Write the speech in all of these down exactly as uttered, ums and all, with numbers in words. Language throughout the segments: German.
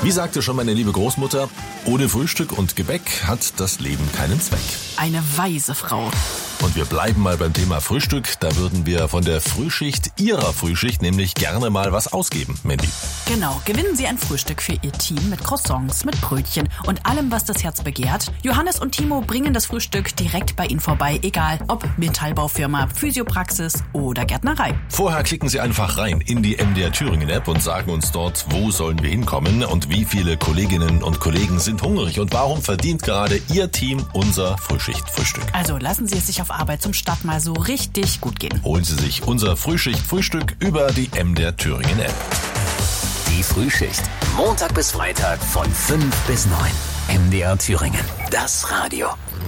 Wie sagte schon meine liebe Großmutter, ohne Frühstück und Gebäck hat das Leben keinen Zweck. Eine weise Frau. Und wir bleiben mal beim Thema Frühstück. Da würden wir von der Frühschicht Ihrer Frühschicht nämlich gerne mal was ausgeben, Mandy. Genau, gewinnen Sie ein Frühstück für Ihr Team mit Croissants, mit Brötchen und allem, was das Herz begehrt. Johannes und Timo bringen das Frühstück direkt bei Ihnen vorbei, egal ob Metallbaufirma, Physiopraxis oder Gärtnerei. Vorher klicken Sie einfach rein in die M D R Thüringen App und sagen uns dort, wo sollen wir hinkommen und wie viele Kolleginnen und Kollegen sind hungrig und warum verdient gerade Ihr Team unser Frühschicht-Frühstück. Also lassen Sie es sich auf Arbeit zum Start mal so richtig gut gehen. Holen Sie sich unser Frühschicht-Frühstück über die M D R Thüringen App. Die Frühschicht. Montag bis Freitag von fünf bis neun. M D R Thüringen. Das Radio.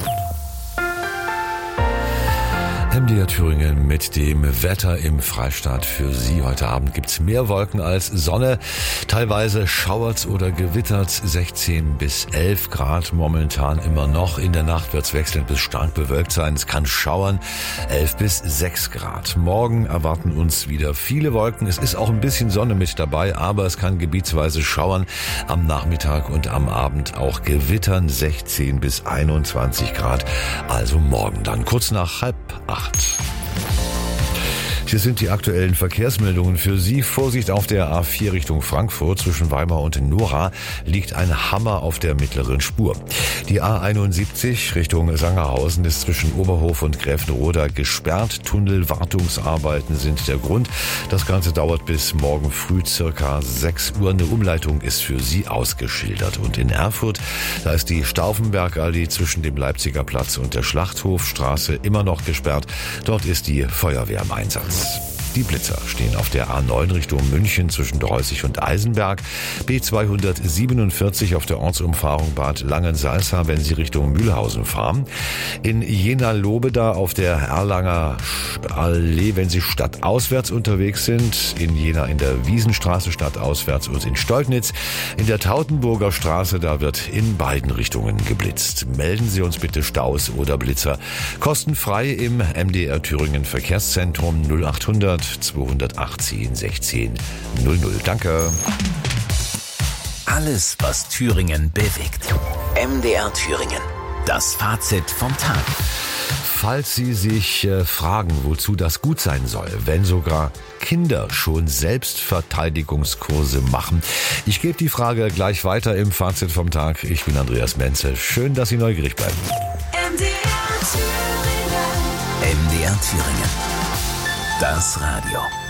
M D R Thüringen mit dem Wetter im Freistaat für Sie. Heute Abend gibt's mehr Wolken als Sonne. Teilweise schauert's oder gewittert. sechzehn bis elf Grad momentan immer noch. In der Nacht wird's wechselnd bis stark bewölkt sein. Es kann schauern. elf bis sechs Grad. Morgen erwarten uns wieder viele Wolken. Es ist auch ein bisschen Sonne mit dabei, aber es kann gebietsweise schauern. Am Nachmittag und am Abend auch gewittern. sechzehn bis einundzwanzig Grad. Also morgen dann kurz nach halb acht. Hier sind die aktuellen Verkehrsmeldungen für Sie. Vorsicht auf der A vier Richtung Frankfurt. Zwischen Weimar und Nora liegt ein Hammer auf der mittleren Spur. Die A einundsiebzig Richtung Sangerhausen ist zwischen Oberhof und Gräfenroda gesperrt. Tunnelwartungsarbeiten sind der Grund. Das Ganze dauert bis morgen früh circa sechs Uhr. Eine Umleitung ist für Sie ausgeschildert. Und in Erfurt, da ist die Stauffenbergallee zwischen dem Leipziger Platz und der Schlachthofstraße immer noch gesperrt. Dort ist die Feuerwehr im Einsatz. Die Blitzer stehen auf der A neun Richtung München zwischen Dreußig und Eisenberg, B zweihundertsiebenundvierzig auf der Ortsumfahrung Bad Langensalza, wenn Sie Richtung Mühlhausen fahren, in Jena-Lobeda auf der Erlanger Allee, wenn Sie stadtauswärts unterwegs sind, in Jena in der Wiesenstraße stadtauswärts und in Stoltnitz, in der Tautenburger Straße, da wird in beiden Richtungen geblitzt. Melden Sie uns bitte Staus oder Blitzer kostenfrei im M D R Thüringen Verkehrszentrum null achthundert zweihundertachtzehn sechzehn null null. Danke. Alles, was Thüringen bewegt. M D R Thüringen. Das Fazit vom Tag. Falls Sie sich äh, fragen, wozu das gut sein soll, wenn sogar Kinder schon Selbstverteidigungskurse machen. Ich gebe die Frage gleich weiter im Fazit vom Tag. Ich bin Andreas Menzel. Schön, dass Sie neugierig bleiben. M D R Thüringen. M D R Thüringen. Das Radio.